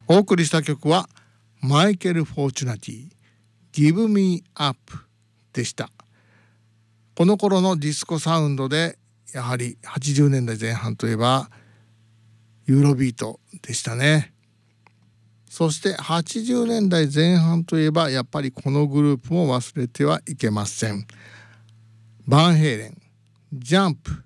お送りした曲はマイケル・フォーチュナティ Give Me Up でした。この頃のディスコサウンドでやはり80年代前半といえばユーロビートでしたね。そして80年代前半といえばやっぱりこのグループも忘れてはいけません。バンヘイレン、ジャンプ、